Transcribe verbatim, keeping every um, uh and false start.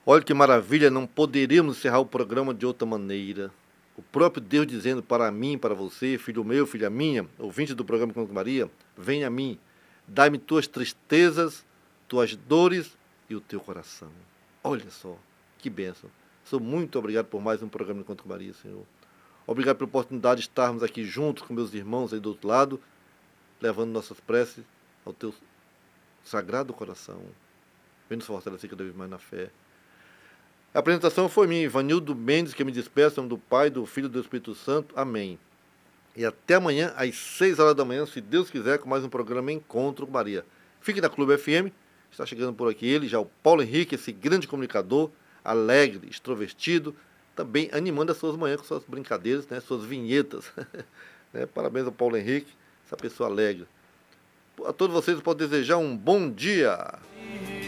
Olha que maravilha, não poderíamos encerrar o programa de outra maneira. O próprio Deus dizendo para mim, para você, filho meu, filha minha, ouvinte do programa Encontro com Maria, venha a mim, dai-me tuas tristezas, tuas dores e o teu coração. Olha só, que bênção. Sou muito obrigado por mais um programa Encontro com Maria, Senhor. Obrigado pela oportunidade de estarmos aqui juntos com meus irmãos aí do outro lado, levando nossas preces ao teu sagrado coração. Vem nos fortalecer cada vez mais na fé. A apresentação foi minha, Ivanildo Mendes, que eu me despeço, em nome do Pai, do Filho e do Espírito Santo. Amém. E até amanhã, às seis horas da manhã, se Deus quiser, com mais um programa Encontro com Maria. Fique na Clube F M, está chegando por aqui ele, já o Paulo Henrique, esse grande comunicador, alegre, extrovertido, também animando as suas manhãs com suas brincadeiras, né, suas vinhetas. né? Parabéns ao Paulo Henrique, essa pessoa alegre. A todos vocês eu posso desejar um bom dia.